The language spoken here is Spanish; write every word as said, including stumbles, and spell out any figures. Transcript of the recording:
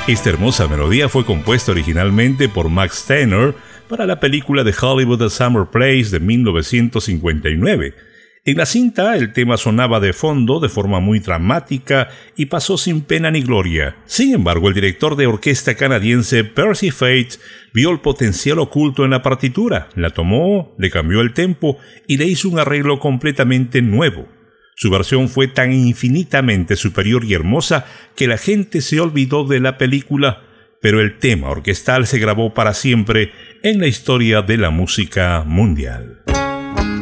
Esta hermosa melodía fue compuesta originalmente por Max Steiner para la película de Hollywood A Summer Place de mil novecientos cincuenta y nueve. En la cinta, el tema sonaba de fondo de forma muy dramática y pasó sin pena ni gloria. Sin embargo, el director de orquesta canadiense Percy Faith vio el potencial oculto en la partitura, la tomó, le cambió el tempo y le hizo un arreglo completamente nuevo. Su versión fue tan infinitamente superior y hermosa que la gente se olvidó de la película, pero el tema orquestal se grabó para siempre en la historia de la música mundial.